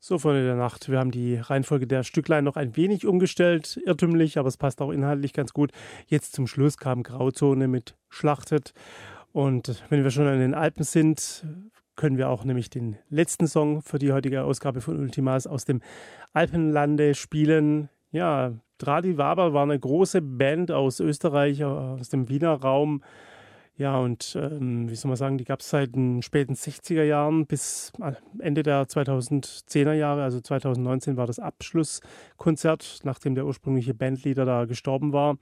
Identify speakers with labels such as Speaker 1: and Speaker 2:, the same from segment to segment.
Speaker 1: So, Freunde der Nacht, wir haben die Reihenfolge der Stücklein noch ein wenig umgestellt, irrtümlich, aber es passt auch inhaltlich ganz gut. Jetzt zum Schluss kam Grauzone mit Schlachtet. Und wenn wir schon an den Alpen sind, können wir auch nämlich den letzten Song für die heutige Ausgabe von Ultimas aus dem Alpenlande spielen. Ja, Dradi Waber war eine große Band aus Österreich, aus dem Wiener Raum. Ja, und wie soll man sagen, die gab es seit den späten 60er Jahren bis Ende der 2010er Jahre, also 2019 war das Abschlusskonzert, nachdem der ursprüngliche Bandleader da gestorben war.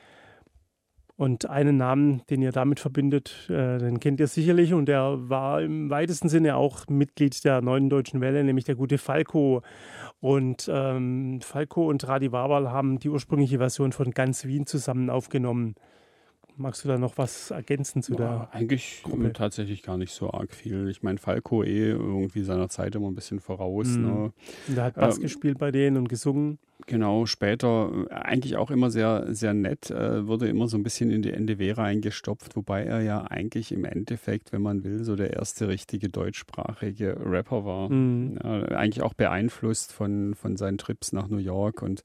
Speaker 1: Und einen Namen, den ihr damit verbindet, den kennt ihr sicherlich und der war im weitesten Sinne auch Mitglied der Neuen Deutschen Welle, nämlich der gute Falco. Und Falco und Radi Wabal haben die ursprüngliche Version von Ganz Wien zusammen aufgenommen. Magst du da noch was ergänzen zu der
Speaker 2: eigentlich
Speaker 1: Gruppe?
Speaker 2: Tatsächlich gar nicht so arg viel. Ich meine, Falco irgendwie seiner Zeit immer ein bisschen voraus. Ne?
Speaker 1: Und er hat Bass gespielt bei denen und gesungen.
Speaker 2: Genau, später eigentlich auch immer sehr, sehr nett, wurde immer so ein bisschen in die NDW reingestopft, wobei er ja eigentlich im Endeffekt, wenn man will, so der erste richtige deutschsprachige Rapper war. Ja, eigentlich auch beeinflusst von seinen Trips nach New York und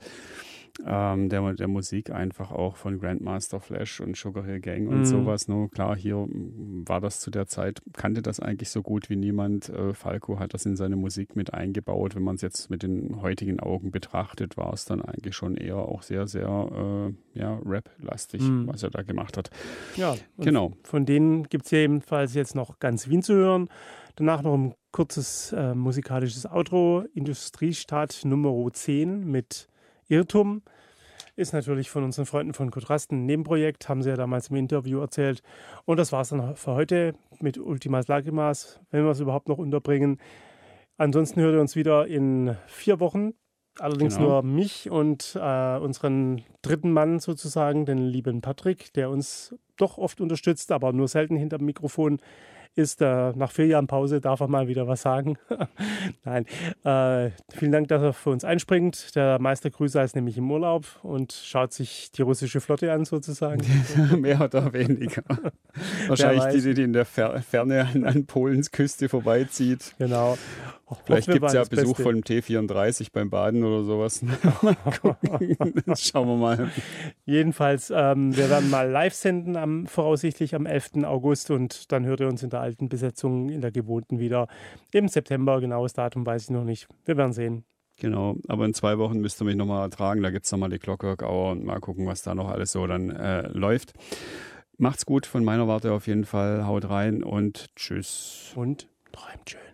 Speaker 2: der Musik einfach auch von Grandmaster Flash und Sugar Hill Gang und sowas. Nur klar, hier war das zu der Zeit, kannte das eigentlich so gut wie niemand. Falco hat das in seine Musik mit eingebaut. Wenn man es jetzt mit den heutigen Augen betrachtet, war es dann eigentlich schon eher auch sehr, sehr Rap-lastig, was er da gemacht hat.
Speaker 1: Ja,
Speaker 2: genau.
Speaker 1: Von denen gibt es ja ebenfalls jetzt noch Ganz Wien zu hören. Danach noch ein kurzes musikalisches Outro. Industriestadt Nummer 10 mit Irrtum. Ist natürlich von unseren Freunden von Kontrasten ein Nebenprojekt, haben sie ja damals im Interview erzählt. Und das war es dann für heute mit Ultimas Lagrimas, wenn wir es überhaupt noch unterbringen. Ansonsten hört ihr uns wieder in 4 Wochen. Allerdings nur mich und unseren dritten Mann sozusagen, den lieben Patrick, der uns doch oft unterstützt, aber nur selten hinterm Mikrofon ist. Nach 4 Jahren Pause darf er mal wieder was sagen. Nein, vielen Dank, dass er für uns einspringt. Der Meistergrüßer ist nämlich im Urlaub und schaut sich die russische Flotte an sozusagen.
Speaker 2: Mehr oder weniger. Wahrscheinlich die in der Ferne an Polens Küste vorbeizieht.
Speaker 1: Genau.
Speaker 2: Vielleicht gibt es ja Besuch von dem T34 beim Baden oder sowas. Schauen wir mal.
Speaker 1: Jedenfalls, wir werden mal live senden, voraussichtlich am 11. August und dann hört ihr uns in der alten Besetzung, in der gewohnten wieder im September. Genaues Datum weiß ich noch nicht. Wir werden sehen.
Speaker 2: Genau, aber in 2 Wochen müsst ihr mich nochmal ertragen. Da gibt es nochmal die Clockwork Hour und mal gucken, was da noch alles so dann läuft. Macht's gut von meiner Warte auf jeden Fall. Haut rein und tschüss.
Speaker 1: Und träumt schön.